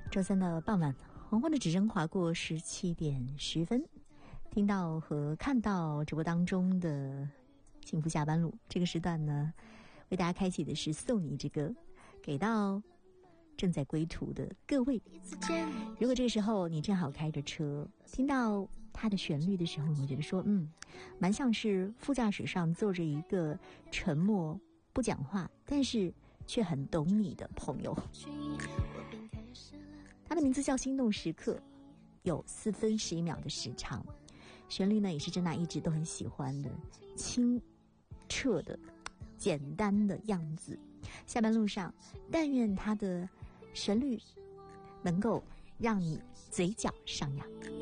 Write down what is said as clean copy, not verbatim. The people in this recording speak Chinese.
周三的傍晚，黄昏的指针划过17点10分，听到和看到直播当中的幸福下班路。这个时段呢，为大家开启的是送你这个给到正在归途的各位。如果这个时候你正好开着车，听到它的旋律的时候，我觉得说蛮像是副驾驶上坐着一个沉默不讲话但是却很懂你的朋友。它的名字叫心动时刻，有4分11秒的时长，旋律呢也是真娜一直都很喜欢的，清澈的简单的样子。下班路上，但愿它的旋律能够让你嘴角上扬。